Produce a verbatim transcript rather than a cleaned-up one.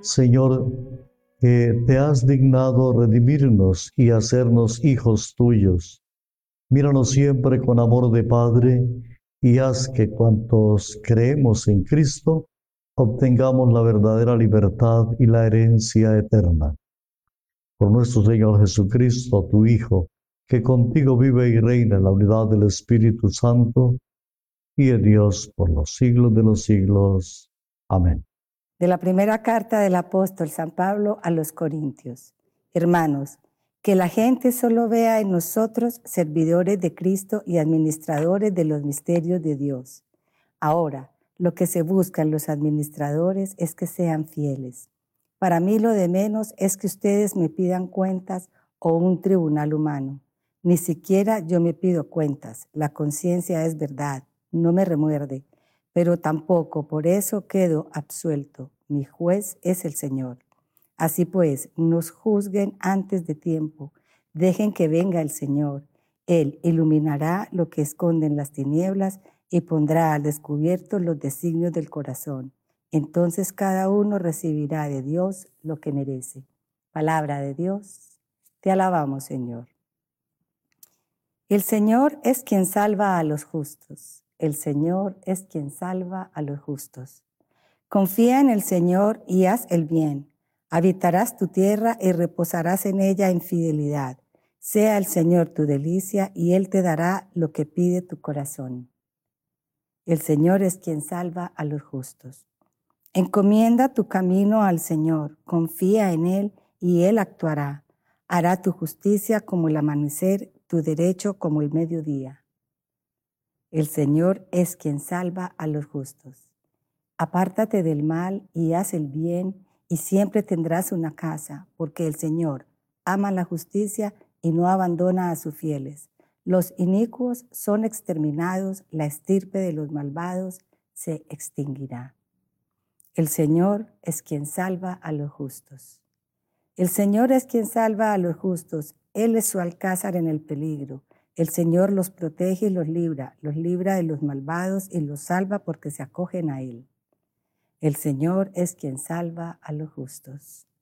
Señor, que te has dignado redimirnos y hacernos hijos tuyos. Míranos siempre con amor de Padre y haz que cuantos creemos en Cristo obtengamos la verdadera libertad y la herencia eterna. Por nuestro Señor Jesucristo, tu Hijo, que contigo vive y reina en la unidad del Espíritu Santo y de Dios por los siglos de los siglos. Amén. De la primera carta del apóstol San Pablo a los Corintios. Hermanos, que la gente solo vea en nosotros servidores de Cristo y administradores de los misterios de Dios. Ahora, lo que se busca en los administradores es que sean fieles. Para mí lo de menos es que ustedes me pidan cuentas o un tribunal humano. Ni siquiera yo me pido cuentas. La conciencia es verdad, no me remuerde. Pero tampoco por eso quedo absuelto. Mi juez es el Señor. Así pues, nos juzguen antes de tiempo. Dejen que venga el Señor. Él iluminará lo que esconden las tinieblas y pondrá al descubierto los designios del corazón. Entonces cada uno recibirá de Dios lo que merece. Palabra de Dios. Te alabamos, Señor. El Señor es quien salva a los justos. El Señor es quien salva a los justos. Confía en el Señor y haz el bien. Habitarás tu tierra y reposarás en ella en fidelidad. Sea el Señor tu delicia y Él te dará lo que pide tu corazón. El Señor es quien salva a los justos. Encomienda tu camino al Señor, confía en Él y Él actuará. Hará tu justicia como el amanecer, tu derecho como el mediodía. El Señor es quien salva a los justos. Apártate del mal y haz el bien, y siempre tendrás una casa, porque el Señor ama la justicia y no abandona a sus fieles. Los inicuos son exterminados, la estirpe de los malvados se extinguirá. El Señor es quien salva a los justos. El Señor es quien salva a los justos. Él es su alcázar en el peligro. El Señor los protege y los libra, los libra de los malvados y los salva porque se acogen a Él. El Señor es quien salva a los justos.